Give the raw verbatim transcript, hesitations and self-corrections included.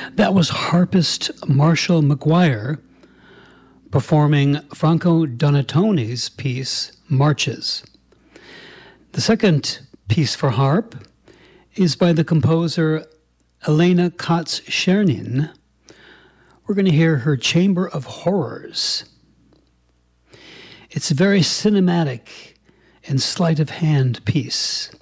That was harpist Marshall McGuire performing Franco Donatone's piece, Marches. The second piece for harp is by the composer Elena Katz-Chernin. We're going to hear her Chamber of Horrors. It's a very cinematic and sleight of hand piece.